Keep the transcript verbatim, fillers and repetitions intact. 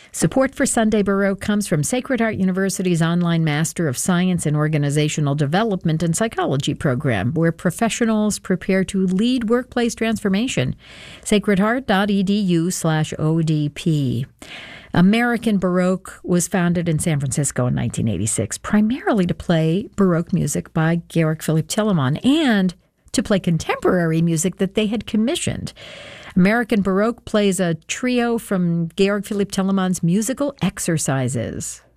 Support for Sunday Baroque comes from Sacred Heart University's online Master of Science in Organizational Development and Psychology program, where professionals prepare to lead workplace transformation. sacredheart.edu slash ODP. American Baroque was founded in San Francisco in nineteen eighty-six, primarily to play Baroque music by Georg Philipp Telemann and to play contemporary music that they had commissioned. American Baroque plays a trio from Georg Philipp Telemann's musical exercises.